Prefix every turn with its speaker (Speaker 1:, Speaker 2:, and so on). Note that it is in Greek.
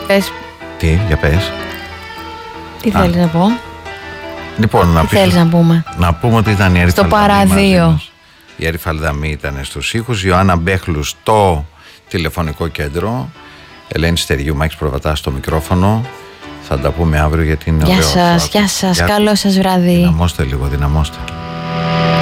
Speaker 1: Πες.
Speaker 2: Τι, για πες.
Speaker 1: Τι θέλεις να πω?
Speaker 2: Λοιπόν,
Speaker 1: τι θέλεις να πούμε?
Speaker 2: Να πούμε ότι ήταν η Έρη
Speaker 1: στο
Speaker 2: Φαλδαμή
Speaker 1: παραδείο.
Speaker 2: Η Έρη Φαλδαμή ήταν στους ήχους, η Ιωάννα Μπέχλου στο τηλεφωνικό κέντρο, Ελένη Στεριού, Μάκης Προβατάς στο μικρόφωνο. Θα τα πούμε αύριο γιατί είναι ωραίο.
Speaker 1: Γεια σας, καλό σας βράδυ.
Speaker 2: Δυναμώστε λίγο, δυναμώστε.